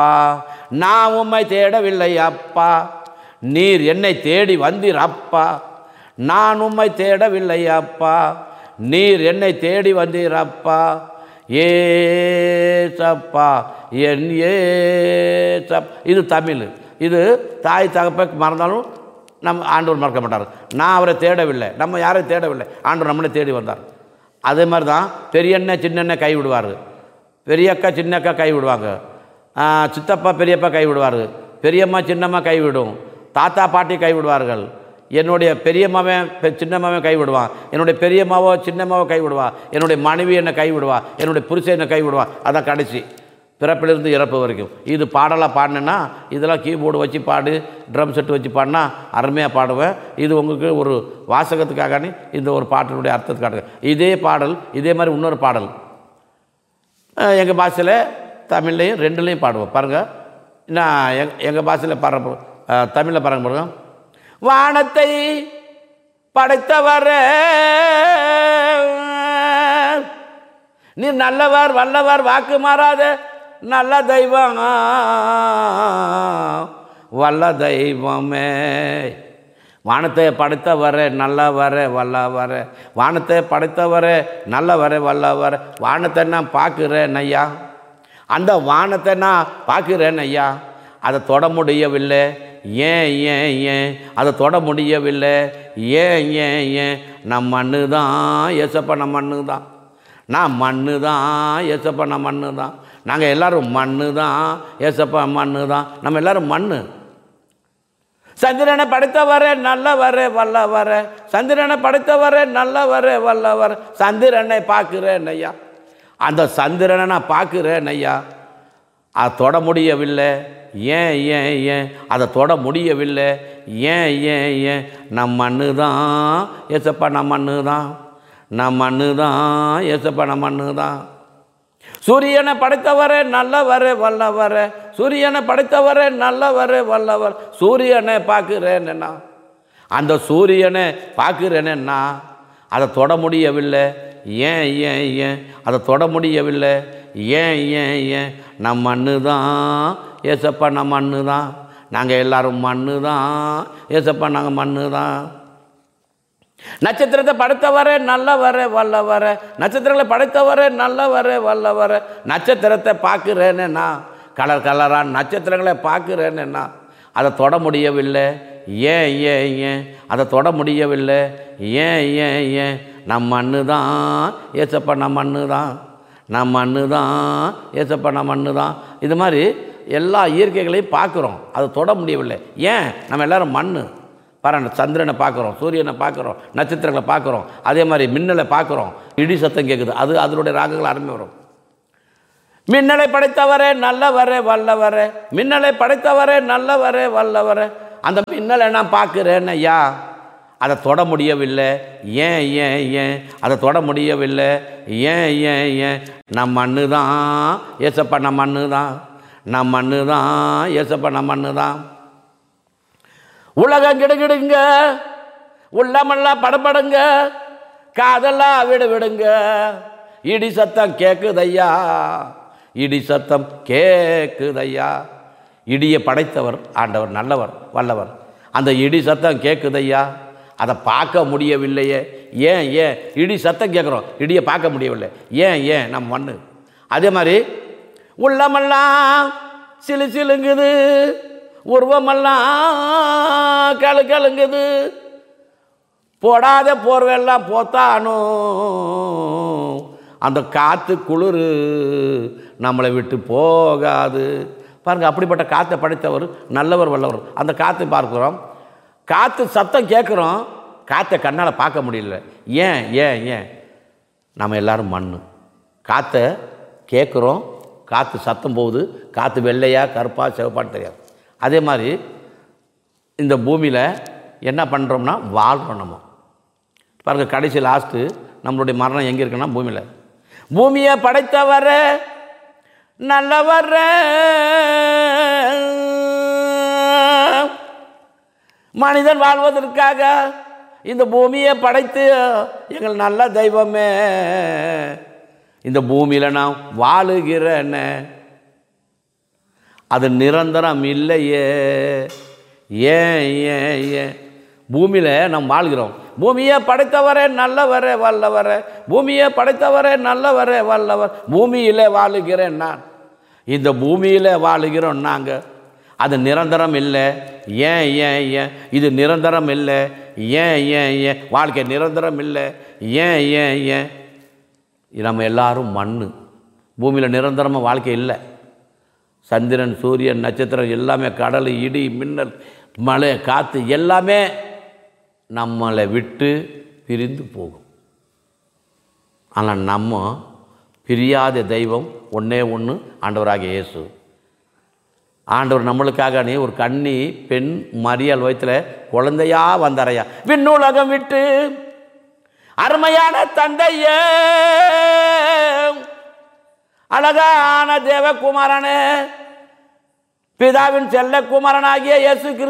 நான் உம்மை தேடவில்லை அப்பா, நீர் என்னை தேடி வந்தீர் அப்பா. நான் உம்மை தேடவில்லை அப்பா, நீர் என்னை தேடி வந்தீர் அப்பா. ஏசப்பா என் ஏசப். இது தமிழ். இது தாய் தகப்பை மறந்தாலும் நம்ம ஆண்டவர் மறக்க மாட்டார். நான் அவரை தேடவில்லை, நம்ம யாரையும் தேடவில்லை, ஆண்டவர் நம்மளை தேடி வந்தார். அதே மாதிரி தான் பெரியண்ணன் சின்னண்ணன் கை விடுவார், பெரியக்கா சின்னக்கா கை விடுவாங்க, சித்தப்பா பெரியப்பா கை விடுவார், பெரியம்மா சின்னம்மா கை விடும், தாத்தா பாட்டி கை விடுவார்கள். என்னுடைய பெரியம்மாவன் சின்னம்மாவன் கை விடுவான், என்னுடைய பெரியம்மாவோ சின்னம்மாவோ கை விடுவான், என்னுடைய மனைவி என்னை கை விடுவா, என்னுடைய புருஷன் என்னை கை விடுவான். அதான் கடைசி பிறப்பிலிருந்து இறப்பு வரைக்கும். இது பாடலாக பாடினேன்னா இதெல்லாம் கீபோர்டு வச்சு பாடு, ட்ரம் செட்டு வச்சு பாடினா அருமையாக பாடுவேன். இது உங்களுக்கு ஒரு வாசகத்துக்காக இந்த ஒரு பாட்டினுடைய அர்த்தத்துக்காக. இதே பாடல் இதே மாதிரி இன்னொரு பாடல் எங்கள் பாஷையில் தமிழ்லையும் ரெண்டுலேயும் பாடுவோம். பாருங்கள், நான் எங்கள் பாஷையில் பாடுற தமிழில் பாருங்க. வானத்தை படைத்தவர் நீ நல்லவர் வல்லவர் வாக்கு மாறாத நல்ல தெய்வம் வல்ல தெய்வமே. வானத்தை படைத்தவரே நல்லவரே வல்லவரே, வானத்தை படைத்தவரே நல்லவரே வல்லவரே. வானத்தை நான் பார்க்குறேன் ஐயா, அந்த வானத்தை நான் பார்க்குறேன் ஐயா, அதை தொட முடியவில்லை. ஏன் ஏன் ஏன் அதை தொட முடியவில்லை? ஏன் ஏன் ஏன் நம் மண்ணு தான் ஏசப்பா, நம்ம மண்ணு தான், நான் மண்ணு தான் ஏசப்பா, நம்ம மண்ணு தான், நாங்கள் எல்லோரும் மண்ணு தான் ஏசப்பா, மண்ணு தான், நம்ம எல்லோரும் மண்ணு. சந்திரனை படைத்தவரே நல்லவரே வல்லவரே, சந்திரனை படைத்தவரே நல்லவரே வல்லவரே. சந்திரனை பார்க்குறேன் ஐயா, அந்த சந்திரனை நான் பார்க்குறேன் ஐயா, அதை தொட முடியவில்லை. ஏன் ஏன் ஏன் அதை தொட முடியவில்லை? ஏன் ஏன் ஏன் நம் மண்ணு தான் ஏசப்பா, நம்ம மண்ணு தான், நம் மண்ணு தான் ஏசப்பா, நம்ம மண்ணு தான். சூரியனை படைத்தவரே நல்லவரே வல்லவரே, சூரியனை படைத்தவரே நல்லவரே வல்லவர். சூரியனை பார்க்குறேன்னா, அந்த சூரியனை பார்க்குறேன்னா அதை தொட முடியவில்லை. ஏன் ஏன் ஏன் அதை தொட முடியவில்லை? ஏன் ஏன் ஏன் நம் மண்ணு தான் ஏசப்பா, நம்ம மண்ணு தான், நாங்கள் எல்லோரும் மண்ணு தான் ஏசப்பா, நாங்கள் மண்ணு தான். நட்சத்திரத்தை படைத்தவரே நல்லவரே வல்லவரே, நட்சத்திரங்களை படைத்தவரே நல்லவரே வல்லவரே. நட்சத்திரத்தை பார்க்குறேன்னா, கலர் கலரான நட்சத்திரங்களை பார்க்குறேன்னா அதை தொட முடியவில்லை. ஏன் ஏன் ஏன் அதை தொட முடியவில்லை? ஏன் ஏன் ஏன் நம் மண்ணு தான் ஏசப்பா, நம்ம மண்ணு தான், நம் மண்ணு தான் ஏசப்பா, நம்ம மண்ணு தான். இது மாதிரி எல்லா இயற்கைகளையும் பார்க்குறோம், அதை தொட முடியவில்லை. ஏன்? நம்ம எல்லோரும் மண்ணு. பாருங்க, சந்திரனை பார்க்குறோம், சூரியனை பார்க்குறோம், நட்சத்திரங்களை பார்க்குறோம், அதே மாதிரி மின்னலை பார்க்குறோம், இடி சத்தம் கேட்குது, அது அதனுடைய ராகங்கள் அருமை வரும். மின்னலை படைத்தவரே நல்லவரே வல்லவரே, மின்னலை படைத்தவரே நல்லவரே வல்லவரே. அந்த மின்னலை நான் பார்க்குறேன் ஐயா, அதை தொட முடியவில்லை. ஏன் ஏன் ஏன் அதை தொட முடியவில்லை? ஏன் ஏன் ஏன் நம் மண்ணு தான் ஏசப்பா, நம்ம மண்ணு தான், நம் மண்ணு தான் ஏசப்பா, நம்ம மண்ணு தான். உலகம் கிடுகிடுங்க, உள்ளமெல்லாம் படப்படுங்க, காதெல்லாம் விடு விடுங்க, இடி சத்தம் கேட்குதையா, இடி சத்தம் கேட்குதையா. இடியை படைத்தவர் ஆண்டவர் நல்லவர் வல்லவர். அந்த இடி சத்தம் கேட்குதையா, அதை பார்க்க முடியவில்லையே. ஏன் ஏன் இடி சத்தம் கேட்குறோம், இடியை பார்க்க முடியவில்லை. ஏன் ஏன் நம்ம மண்ணு. அதே மாதிரி உள்ளமெல்லாம் சிலு சிலுங்குது, உருவமெல்லாம் கழு கழுங்குது, போடாத போர்வெல்லாம் போத்தானோ, அந்த காற்று குளிர் நம்மளை விட்டு போகாது. பாருங்கள், அப்படிப்பட்ட காற்றை படைத்தவர் நல்லவர் வல்லவர். அந்த காற்றை பார்க்குறோம், காற்று சத்தம் கேட்குறோம், காற்றை கண்ணால் பார்க்க முடியல. ஏன் ஏன் ஏன் நம்ம எல்லோரும் மண். காற்றை கேட்குறோம், காற்று சத்தம் போகுது, காற்று வெள்ளையா கருப்பா சிவப்பான்னு தெரியாது. அதே மாதிரி இந்த பூமியில் என்ன பண்ணுறோம்னா வாழ்கிறோம் நம்ம. பாருங்கள், கடைசி லாஸ்ட்டு நம்மளுடைய மரணம் எங்கே இருக்குன்னா பூமியில். பூமியை படைத்தவர நல்லவர மனிதன் வாழ்வதற்காக இந்த பூமியை படைத்து எங்கள் நல்ல தெய்வமே இந்த பூமியில் நான் வாழுகிறேன். அது நிரந்தரம் இல்லையே. ஏன் ஏன் ஏன் பூமியில் நாம் வாழ்கிறோம். பூமியை படைத்தவரே நல்லவரே வல்லவரே, பூமியை படைத்தவரே நல்லவரே வல்லவர். பூமியில் வாழுகிறேன் நான், இந்த பூமியில் வாழுகிறோம் நாங்கள். அது நிரந்தரம் இல்லை. ஏன் ஏன் ஏன் இது நிரந்தரம் இல்லை. ஏன் ஏன் ஏன் வாழ்க்கை நிரந்தரம் இல்லை. ஏன் ஏன் ஏன் நம்ம எல்லாரும் மண். பூமியில் நிரந்தரமாக வாழ்க்கை இல்லை. சந்திரன் சூரியன் நட்சத்திரம் எல்லாமே, கடல் இடி மின்னல் மழை காற்று எல்லாமே நம்மளை விட்டு பிரிந்து போகும். ஆனால் நம்ம பிரியாத தெய்வம் ஒன்றே ஒன்று, ஆண்டவராகிய இயேசு. ஆண்டவர் நம்மளுக்காக நீ ஒரு கன்னி பெண் மரியாள் வயிற்றில் குழந்தையா வந்தாரையா. விண்ணுலகம் விட்டு அருமையான தந்தையே, அழகான தேவகுமாரனே, பிதாவின் செல்ல குமாரனாகிய இயேசு